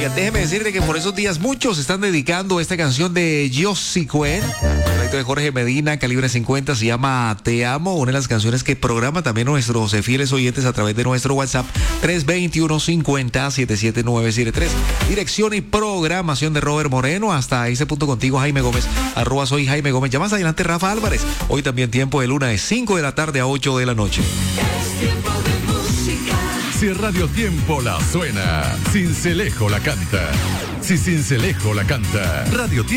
Oiga, déjeme decirle que por esos días muchos están dedicando esta canción de Yossi Cuen, proyecto de Jorge Medina, Calibre 50, se llama Te Amo, una de las canciones que programa también nuestros fieles oyentes a través de nuestro WhatsApp 321-50-77973. Dirección y programación de Robert Moreno. Hasta ese punto contigo, Jaime Gómez, @ soy Jaime Gómez. Ya más adelante, Rafa Álvarez. Hoy también tiempo de luna de 5 de la tarde a 8 de la noche. Es tiempo de música. Si Radio Tiempo la suena, Sincelejo la canta. Si Sincelejo la canta, Radio Tiempo.